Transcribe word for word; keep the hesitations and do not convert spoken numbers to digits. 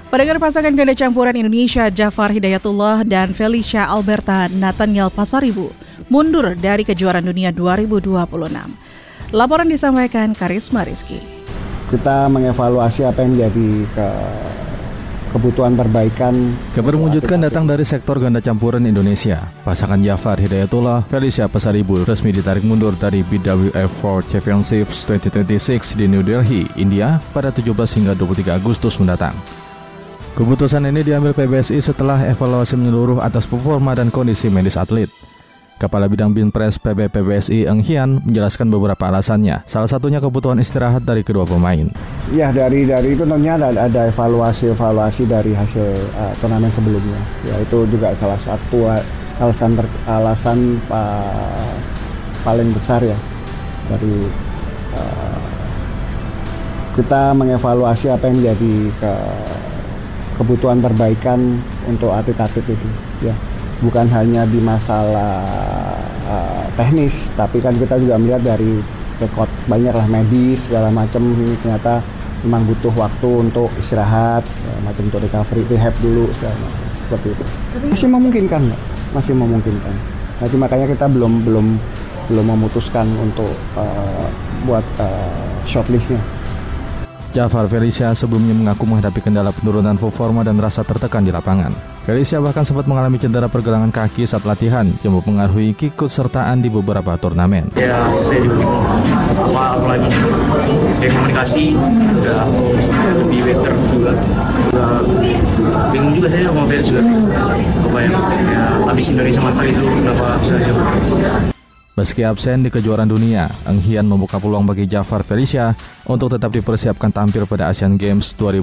Pendengar, pasangan ganda campuran Indonesia Jafar Hidayatullah dan Felicia Alberta Nathaniel Pasaribu mundur dari kejuaraan dunia dua ribu dua puluh enam. Laporan disampaikan Karisma Rizky. Kita mengevaluasi apa yang menjadi ke kebutuhan perbaikan. Kabar mengejutkan datang dari sektor ganda campuran Indonesia. Pasangan Jafar Hidayatullah, Felicia Pasaribu resmi ditarik mundur dari B W F empat Championships dua ribu dua puluh enam di New Delhi, India pada tujuh belas hingga dua puluh tiga Agustus mendatang. Keputusan ini diambil P B S I setelah evaluasi menyeluruh atas performa dan kondisi medis atlet. Kepala Bidang Binpres P B P B S I Eng Hian menjelaskan beberapa alasannya. Salah satunya kebutuhan istirahat dari kedua pemain. Ya, dari dari itu tentunya ada, ada evaluasi-evaluasi dari hasil uh, turnamen sebelumnya. Ya, itu juga salah satu alasan ter, alasan uh, paling besar ya dari uh, kita mengevaluasi apa yang menjadi ke kebutuhan perbaikan untuk atlet-atlet itu, ya, bukan hanya di masalah uh, teknis, tapi kan kita juga melihat dari rekod banyaklah medis segala macam. Ini ternyata memang butuh waktu untuk istirahat, ya, macam untuk recovery, rehab dulu segala macam, seperti itu. Masih memungkinkan, Mbak. Masih memungkinkan. Nanti makanya kita belum belum belum memutuskan untuk uh, buat uh, shortlistnya. Jafar Felicia sebelumnya mengaku menghadapi kendala penurunan performa dan rasa tertekan di lapangan. Felicia bahkan sempat mengalami cedera pergelangan kaki saat latihan yang mempengaruhi keikutsertaan di beberapa turnamen. Ya, saya juga apa apalagi kayak komunikasi udah lebih better juga. Udah bingung juga saya sama Felicia juga. Apa yang ya, habis Indonesia Master itu kenapa bisa jauh. Meski absen di kejuaraan dunia, Eng Hian membuka peluang bagi Jafar Felicia untuk tetap dipersiapkan tampil pada Asian Games dua ribu